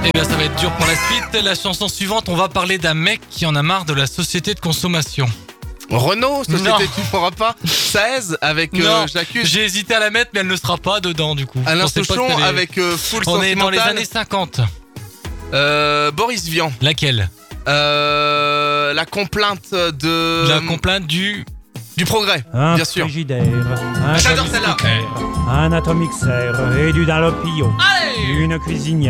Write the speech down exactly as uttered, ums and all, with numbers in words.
Eh bien, ça va être dur pour la suite. La chanson suivante, on va parler d'un mec qui en a marre de la société de consommation. Renault, société Non. tu ne pourras pas. seize avec euh, Non, J'accuse. j'ai hésité à la mettre, mais elle ne sera pas dedans du coup. Alain Je pensais pas Souchon que t'allais- avec euh, Full On est dans les Sentimental. années cinquante. Euh, Boris Vian. Laquelle Euh, la complainte de... La complainte du... Du progrès, Un bien sûr. frigidaire, un J'adore celle-là. un atomixer et du dalopio, Allez une cuisinière.